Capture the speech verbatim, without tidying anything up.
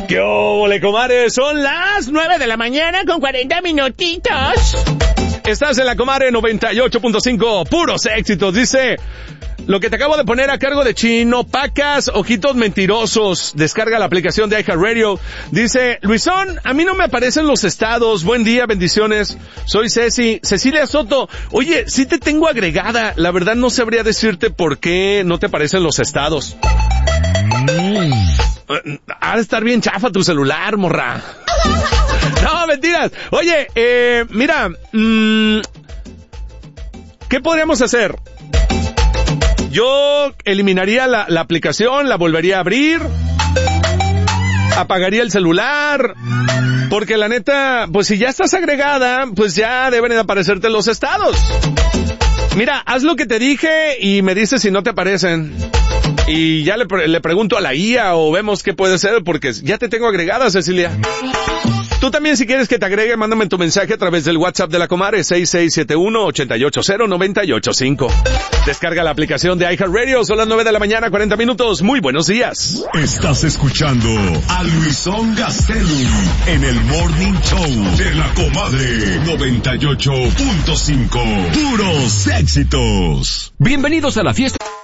¿Qué óvole, comadre? Son las nueve de la mañana con cuarenta minutitos. Estás en la Comadre noventa y ocho punto cinco, puros éxitos. Dice, lo que te acabo de poner a cargo de Chino, Pacas, ojitos mentirosos. Descarga la aplicación de iHeartRadio. Dice, Luisón, a mí no me aparecen los estados. Buen día, bendiciones. Soy Ceci, Cecilia Soto. Oye, sí te tengo agregada. La verdad no sabría decirte por qué no te aparecen los estados. Mm. Ha de estar bien chafa tu celular, morra. No, mentiras. Oye, eh, mira, mmm, ¿qué podríamos hacer? Yo eliminaría la, la aplicación, la volvería a abrir, apagaría el celular, porque la neta, pues si ya estás agregada, pues ya deben de aparecerte los estados. Mira, haz lo que te dije y me dices si no te aparecen. Y ya le, le pregunto a la I A o vemos qué puede ser, porque ya te tengo agregada, Cecilia. Tú también, si quieres que te agregue, mándame tu mensaje a través del WhatsApp de la Comadre, seis seis siete uno, ocho ocho cero, nueve ocho cinco. Descarga la aplicación de iHeartRadio, son las nueve de la mañana, cuarenta minutos. Muy buenos días. Estás escuchando a Luisón Gastelum en el Morning Show de la Comadre noventa y ocho punto cinco. Puros éxitos. Bienvenidos a la fiesta.